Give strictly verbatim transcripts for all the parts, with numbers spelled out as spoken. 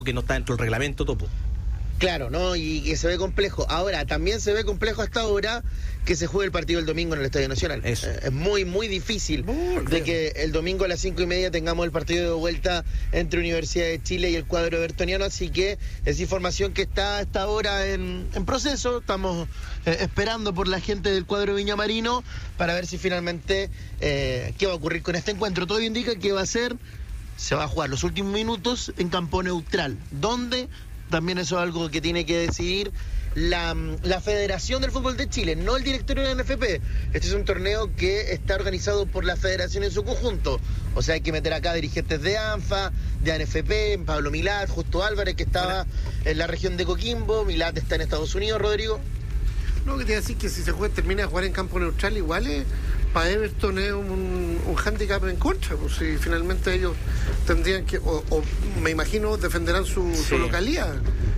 que no está dentro del reglamento, Topo. Claro, ¿no? Y que se ve complejo. Ahora, también se ve complejo hasta ahora que se juegue el partido el domingo en el Estadio Nacional. Eso. Eh, es muy, muy difícil Muy de bien. que el domingo a las cinco y media tengamos el partido de vuelta entre Universidad de Chile y el cuadro evertoniano, así que es información que está hasta ahora en, en proceso. Estamos eh, esperando por la gente del cuadro Viña Marino para ver si finalmente eh, qué va a ocurrir con este encuentro. Todo indica que va a ser, se va a jugar los últimos minutos en campo neutral, donde también eso es algo que tiene que decidir la, la Federación del Fútbol de Chile, no el directorio de la N F P. Este es un torneo que está organizado por la Federación en su conjunto. O sea, hay que meter acá dirigentes de ANFA, de A N F P, Pablo Milat, Justo Álvarez, que estaba en la región de Coquimbo. Milat está en Estados Unidos, Rodrigo. No, que te iba a decir que si se juega, termina de jugar en campo neutral, igual es, para Everton es un, un hándicap en contra, pues si finalmente ellos tendrían que, o, o me imagino, defenderán su, Sí. su localidad.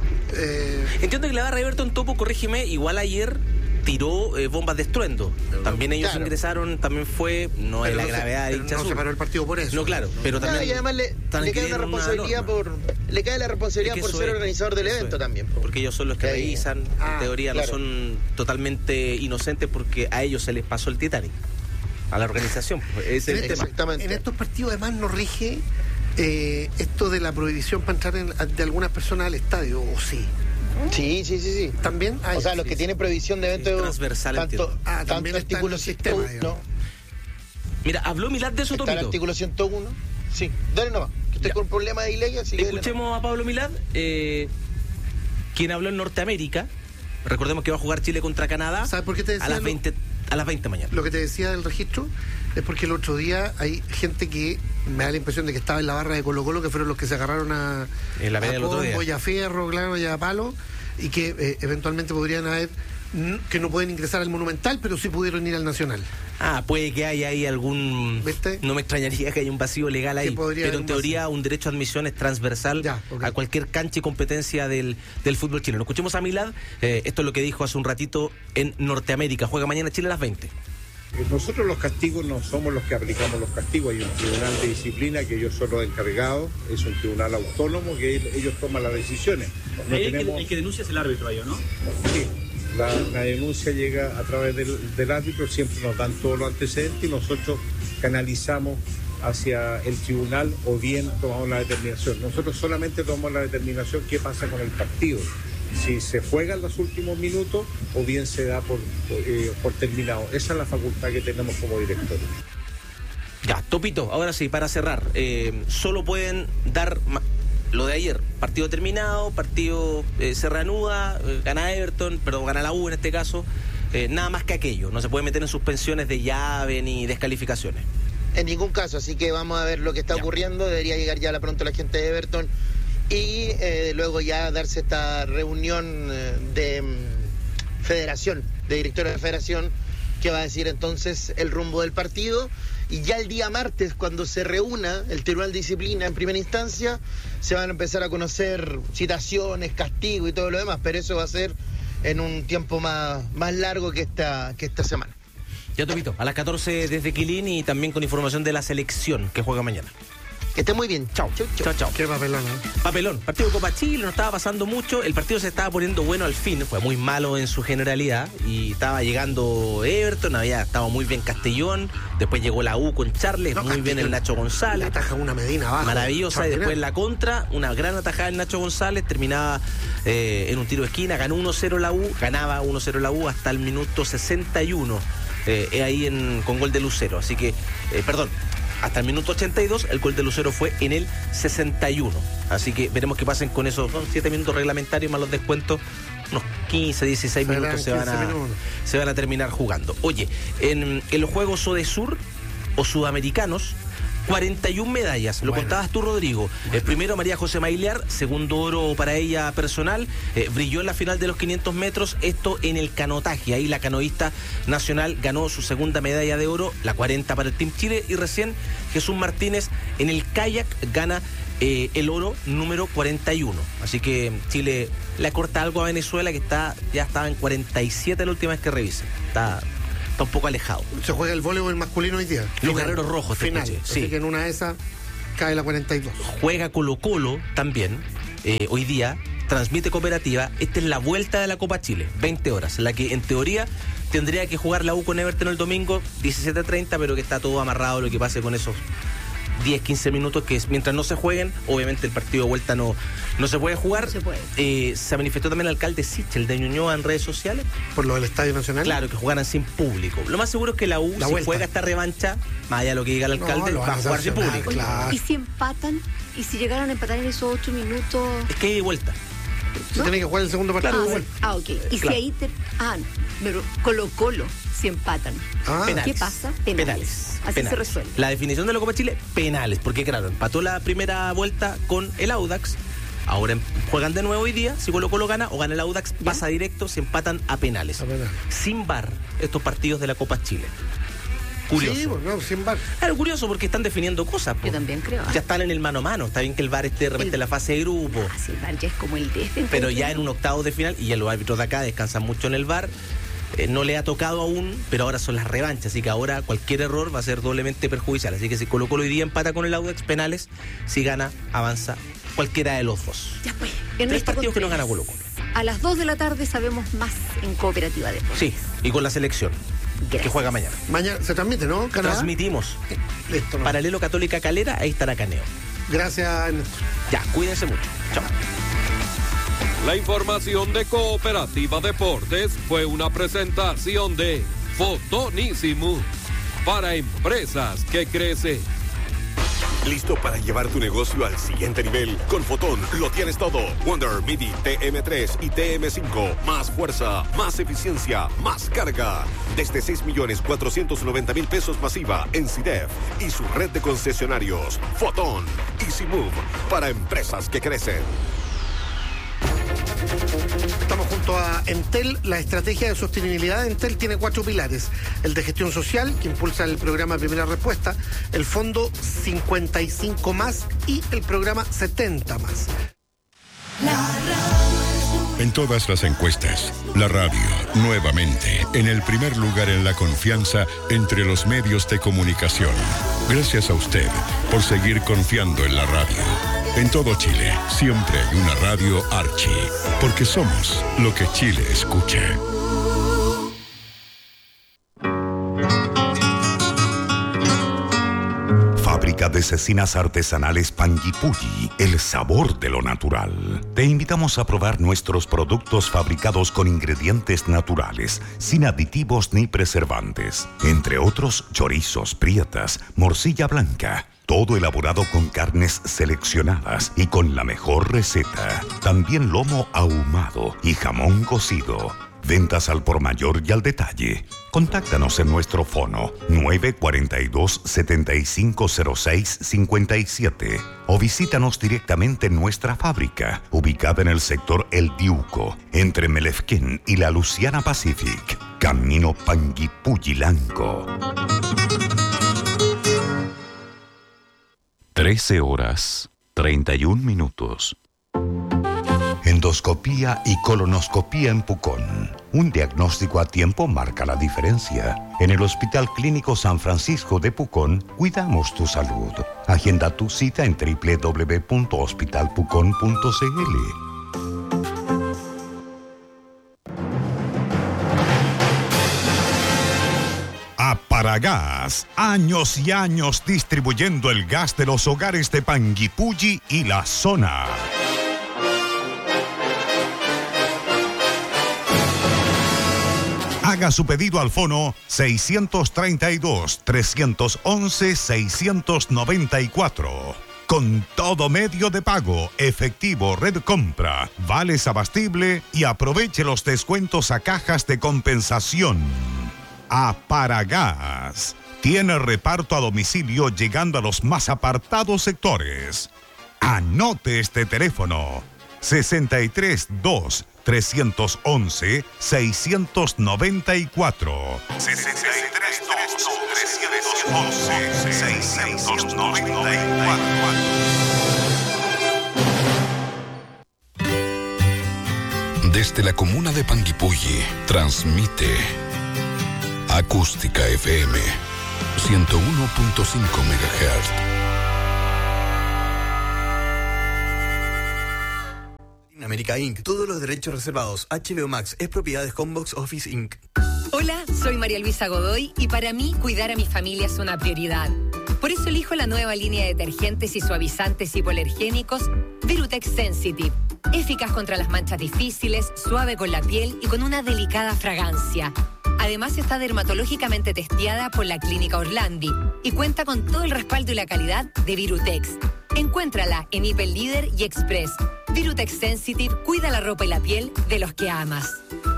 Eh, Entiendo que la barra de Everton, Topo, corrígeme, igual ayer tiró eh, bombas de estruendo. También ellos Claro. ingresaron, también fue, no es pero la no se- gravedad de pero hincha no se azul. paró el partido por eso. No, claro, pero Ah, también y además le, están le cae una incurriendo en una responsabilidad norma. por le cae la responsabilidad Es que por eso ser es, organizador del eso evento es. también. po. Porque ellos son los que Sí. revisan, Ah, en teoría claro. no son totalmente inocentes porque a ellos se les pasó el Titanic, a la organización. Pues, ese es el tema. Exactamente. En estos partidos además nos rige eh, esto de la prohibición para entrar en- de algunas personas al estadio, ¿o sí? Sí, sí, sí, sí. También hay. O sea, los que tienen prohibición de eventos Sí, transversal, tanto, entiendo. Ah, tanto también está en artículo el sistema, ciento uno, digamos. Mira, habló Milad de eso, está el Topito. artículo ciento uno. Sí, dale nomás, que estoy Ya. con un problema de delay, así que dale Escuchemos a Pablo Milad, eh, quien habló en Norteamérica. Recordemos que va a jugar Chile contra Canadá ¿Sabes por qué te decía a las lo- veinte a las veinte mañana. Lo que te decía del registro es porque el otro día hay gente que me da la impresión de que estaba en la barra de Colo Colo, que fueron los que se agarraron a, En la pelea a del otro día. combo y a fierro, claro, y a palo, y que eh, eventualmente podrían haber, n- que no pueden ingresar al Monumental, pero sí pudieron ir al Nacional. Ah, puede que haya ahí algún... ¿Viste? No me extrañaría que haya un vacío legal ahí. Que podría Pero haber en un teoría un derecho a admisión es transversal Ya, ok. a cualquier cancha y competencia del, del fútbol chileno. Escuchemos a Milad. eh, esto es lo que dijo hace un ratito en Norteamérica. Juega mañana Chile a las veinte. Nosotros los castigos no somos los que aplicamos los castigos, hay un tribunal de disciplina que ellos son los encargados, es un tribunal autónomo que ellos toman las decisiones. No el, tenemos, que, el que denuncia es el árbitro ahí, ¿o no? sí, la, la denuncia llega a través del, del árbitro, siempre nos dan todos los antecedentes y nosotros canalizamos hacia el tribunal o bien tomamos la determinación. Nosotros solamente tomamos la determinación qué pasa con el partido. Si se juegan los últimos minutos o bien se da por, por, eh, por terminado. Esa es la facultad que tenemos como director. Ya, Topito, ahora sí, para cerrar. eh, solo pueden dar ma- lo de ayer. Partido terminado, partido eh, se reanuda, eh, gana Everton, perdón, gana la U en este caso. eh, nada más que aquello. No se puede meter en suspensiones de llave ni descalificaciones. En ningún caso, así que vamos a ver lo que está Ya. ocurriendo. Debería llegar ya la pronto la gente de Everton y eh, luego ya darse esta reunión eh, de mm, federación, de directores de federación, que va a decir entonces el rumbo del partido. Y ya el día martes, cuando se reúna el Tribunal de Disciplina en primera instancia, se van a empezar a conocer citaciones, castigo y todo lo demás, pero eso va a ser en un tiempo más, más largo que esta, que esta semana. Ya, Topito, a las catorce desde Quilín y también con información de la selección que juega mañana. Que esté muy bien. Chao. Chau, chau. Chao, chao. Qué papelón, ¿eh? Papelón, partido de Copa Chile, no estaba pasando mucho, el partido se estaba poniendo bueno al fin, fue muy malo en su generalidad y estaba llegando Everton, había estado muy bien Castellón, después llegó la U con Charles, No, muy bien Castellón, el Nacho Le González, ataja una Medina abajo. maravillosa, y después Extraordinario. la contra, una gran atajada del Nacho González, terminaba eh, en un tiro de esquina, ganó uno cero la U, ganaba uno cero la U hasta el minuto sesenta y uno, eh, ahí en, con gol de Lucero, así que, eh, perdón, hasta el minuto ochenta y dos, el gol de Lucero fue en el sesenta y uno. Así que veremos qué pasen con esos siete minutos reglamentarios más los descuentos. Unos quince, dieciséis Serán minutos se van, quince a, minutos. se van a terminar jugando. Oye, en, en los Juegos Sodesur o Sudamericanos, cuarenta y una medallas, lo Bueno. contabas tú, Rodrigo. El primero, María José Mailear, segundo oro para ella personal, eh, brilló en la final de los quinientos metros, esto en el canotaje, ahí la canoísta nacional ganó su segunda medalla de oro, la cuarenta para el Team Chile, y recién Jesús Martínez en el kayak gana eh, el oro número cuarenta y uno. Así que Chile le acorta algo a Venezuela, que está ya estaba en cuarenta y siete la última vez que revise. Está... está un poco alejado. Se juega el voleibol masculino hoy día. Los guerreros rojos, te Final. escuché, Así sí. que en una de esas cae la cuarenta y dos. Juega Colo Colo también, eh, hoy día, transmite Cooperativa. Esta es la vuelta de la Copa Chile, veinte horas, la que en teoría tendría que jugar la U con Everton el domingo, diecisiete treinta, pero que está todo amarrado, lo que pase con esos diez, quince minutos, que es, mientras no se jueguen, obviamente el partido de vuelta no, no se puede jugar. No se puede. Eh, se manifestó también el alcalde Sichel de Ñuñoa en redes sociales. Por lo del Estadio Nacional. Claro, que jugaran sin público. Lo más seguro es que la U, La si vuelta. juega esta revancha, más allá de lo que diga el alcalde, No, lo va a van a jugar sin sancionar, público. claro. ¿Y si empatan? ¿Y si llegaron a empatar en esos ocho minutos? Es que hay de vuelta. Se ¿no? tiene que jugar el segundo partido. Ah, de sí. vuelta. Ah, ok. Y Claro. si ahí te... Ah, pero Colo Colo, si empatan. Ah, Penales. ¿Qué pasa? Penales. Penales. Así Penales. se resuelve. La definición de la Copa Chile, penales. Porque claro, empató la primera vuelta con el Audax. Ahora em- juegan de nuevo hoy día. Si Colo Colo gana o gana el Audax, ¿Ya? pasa directo, se empatan a penales. A penales. Sin V A R estos partidos de la Copa Chile. Curioso. Sí, bueno, sin bar. Claro, curioso porque están definiendo cosas. po. Yo también creo. Ya están en el mano a mano. Está bien que el V A R esté de repente El- en la fase de grupo. Ah, sí, el V A R ya es como el de este Pero encuentro. ya en un octavo de final, y ya los árbitros de acá descansan mucho en el V A R, eh, no le ha tocado aún, pero ahora son las revanchas, así que ahora cualquier error va a ser doblemente perjudicial. Así que si Colo Colo hoy día empata con el Audax, penales, si gana, avanza cualquiera de los dos. Ya pues. En Tres nuestro partidos que no Contreras, gana Colo Colo. A las dos de la tarde sabemos más en Cooperativa Deportes. Sí, y con la selección, Gracias. que juega mañana. Mañana se transmite, ¿no? Canadá. Transmitimos. Listo, ¿no? Paralelo Católica Calera, ahí estará Caneo. Gracias, Ernesto. Ya, cuídense mucho. Chao. La información de Cooperativa Deportes fue una presentación de Fotonísimo para empresas que crecen. ¿Listo para llevar tu negocio al siguiente nivel? Con Fotón lo tienes todo. Wonder Midi T M tres y T M cinco. Más fuerza, más eficiencia, más carga. Desde seis millones cuatrocientos noventa mil pesos masiva en C I D E F y su red de concesionarios. Fotón. Easy Move para empresas que crecen. Estamos junto a Entel. La estrategia de sostenibilidad de Entel tiene cuatro pilares. El de gestión social, que impulsa el programa Primera Respuesta, el fondo cincuenta y cinco más y el programa setenta más. En todas las encuestas, la radio, nuevamente, en el primer lugar en la confianza entre los medios de comunicación. Gracias a usted por seguir confiando en la radio. En todo Chile, siempre hay una radio Archie, porque somos lo que Chile escucha. Fábrica de cecinas artesanales Panguipulli, el sabor de lo natural. Te invitamos a probar nuestros productos fabricados con ingredientes naturales, sin aditivos ni preservantes. Entre otros, chorizos, prietas, morcilla blanca. Todo elaborado con carnes seleccionadas y con la mejor receta. También lomo ahumado y jamón cocido. Ventas al por mayor y al detalle. Contáctanos en nuestro fono nueve cuatro dos, siete cinco cero seis cinco siete o visítanos directamente en nuestra fábrica, ubicada en el sector El Diuco, entre Melefquén y la Luciana Pacific, Camino Panguipulli-Lanco. trece horas, treinta y un minutos. Endoscopía y colonoscopía en Pucón. Un diagnóstico a tiempo marca la diferencia. En el Hospital Clínico San Francisco de Pucón, cuidamos tu salud. Agenda tu cita en doble u doble u doble u punto hospital pucón punto c l. Aparagás, años y años distribuyendo el gas de los hogares de Panguipulli y la zona. Haga su pedido al fono seiscientos treinta y dos, trescientos once, seiscientos noventa y cuatro. Con todo medio de pago, efectivo, red compra, vales abastible y aproveche los descuentos a cajas de compensación. Aparagás. Tiene reparto a domicilio llegando a los más apartados sectores. Anote este teléfono. sesenta y tres dos, trescientos once, seiscientos noventa y cuatro. sesenta y tres dos, trescientos once, seiscientos noventa y cuatro. Desde la comuna de Panguipulli, transmite Acústica F M ciento uno punto cinco megahertz. América incorporated. Todos los derechos reservados. H B O Max es propiedad de Homebox Office incorporated. Hola, soy María Luisa Godoy y para mí cuidar a mi familia es una prioridad. Por eso elijo la nueva línea de detergentes y suavizantes hipoalergénicos Virutex Sensitive. Eficaz contra las manchas difíciles, suave con la piel y con una delicada fragancia. Además está dermatológicamente testeada por la Clínica Orlandi y cuenta con todo el respaldo y la calidad de Virutex. Encuéntrala en Hiper Líder y Express. Virutex Sensitive cuida la ropa y la piel de los que amas.